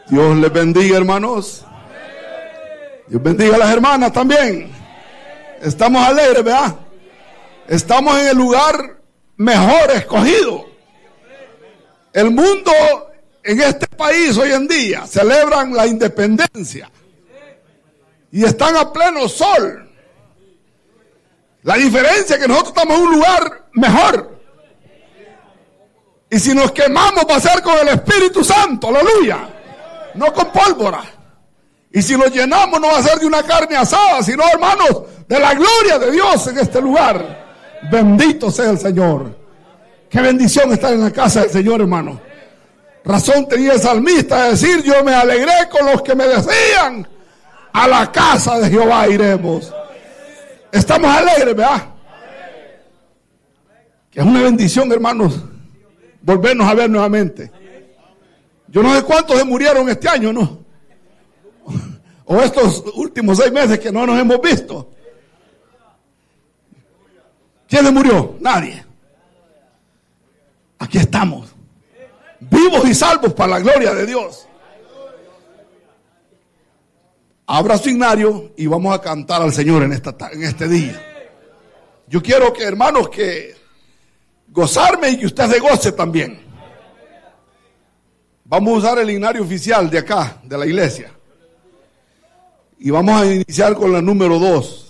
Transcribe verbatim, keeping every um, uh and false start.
Dios les bendiga, hermanos. Dios bendiga a las hermanas también. Estamos alegres, ¿verdad? Estamos en el lugar mejor escogido. El mundo en este país hoy en día celebran la independencia y están a pleno sol. La diferencia es que nosotros estamos en un lugar mejor. Y si nos quemamos va a ser con el Espíritu Santo, aleluya, no con pólvora. Y si nos llenamos no va a ser de una carne asada, sino, hermanos, de la gloria de Dios en este lugar. Bendito sea el Señor. Qué bendición estar en la casa del Señor, hermano. Razón tenía el salmista de decir: yo me alegré con los que me decían, a la casa de Jehová iremos. Estamos alegres, ¿verdad? Que es una bendición, hermanos, volvernos a ver nuevamente. Yo no sé cuántos se murieron este año, ¿no? O estos últimos seis meses que no nos hemos visto. ¿Quién se murió? Nadie. Aquí estamos, vivos y salvos para la gloria de Dios. Abra su himnario y vamos a cantar al Señor en, esta, en este día. Yo quiero que, hermanos, que gozarme y que usted se goce también. Vamos a usar el himnario oficial de acá, de la iglesia. Y vamos a iniciar con la número dos.